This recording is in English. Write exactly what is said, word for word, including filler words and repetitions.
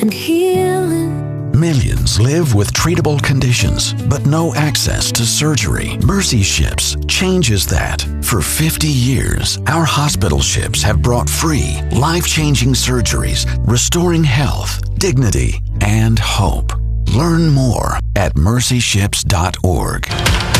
and healing. Millions live with treatable conditions, but no access to surgery. Mercy Ships changes that. For fifty years, our hospital ships have brought free, life-changing surgeries, restoring health, dignity, and hope. Learn more at mercy ships dot org.